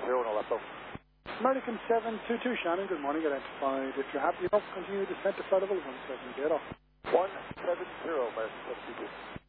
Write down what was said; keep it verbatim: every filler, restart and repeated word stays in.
zero on left. American seven two two, Shannon, good morning. Identified. If you're happy enough, continue descent to flight level one seven zero. one seven zero, American seven two two.